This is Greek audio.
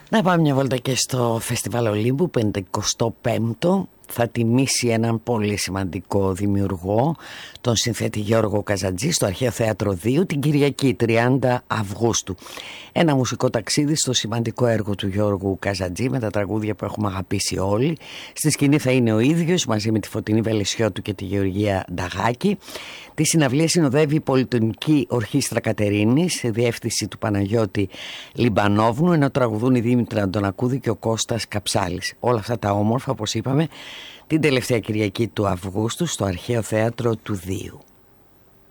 Να πάμε μια βόλτα και στο Φεστιβάλ Ολύμπου, 55ο. Θα τιμήσει έναν πολύ σημαντικό δημιουργό, τον συνθέτη Γιώργο Καζαντζή, στο Αρχαίο Θέατρο 2 την Κυριακή 30 Αυγούστου. Ένα μουσικό ταξίδι στο σημαντικό έργο του Γιώργου Καζαντζή, με τα τραγούδια που έχουμε αγαπήσει όλοι. Στη σκηνή θα είναι ο ίδιος μαζί με τη Φωτεινή Βελισσιώτου και τη Γεωργία Νταγάκη. Τη συναυλία συνοδεύει η Πολυτονική Ορχήστρα Κατερίνης, σε διεύθυνση του Παναγιώτη Λιμπανόβνου, ενώ τραγουδούν η Δήμητρα Αντωνακούδη και ο Κώστας Καψάλης. Όλα αυτά τα όμορφα, όπως είπαμε, την τελευταία Κυριακή του Αυγούστου στο Αρχαίο Θέατρο του Δίου.